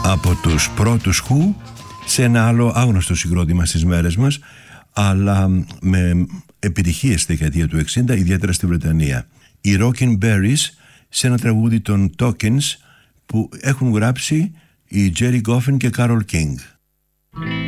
από τους πρώτους Who σε ένα άλλο άγνωστο συγκρότημα στις μέρες μας, αλλά με επιτυχίες στη δεκαετία του 60, ιδιαίτερα στη Βρετανία. Οι Rockin' Berries σε ένα τραγούδι των Tokens που έχουν γράψει οι Jerry Goffin και Carole King.